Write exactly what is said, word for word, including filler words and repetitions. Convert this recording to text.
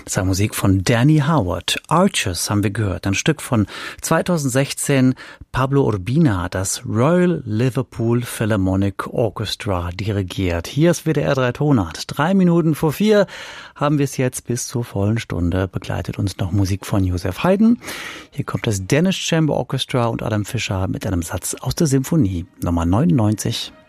Das war Musik von Danny Howard. Arches haben wir gehört, ein Stück von zweitausendsechzehn. Pablo Urbina, das Royal Liverpool Philharmonic Orchestra dirigiert. Hier ist W D R drei Tonart. Drei Minuten vor vier haben wir es jetzt bis zur vollen Stunde. Begleitet uns noch Musik von Joseph Haydn. Hier kommt das Danish Chamber Orchestra und Adam Fischer mit einem Satz aus der Symphonie Nummer neunundneunzig.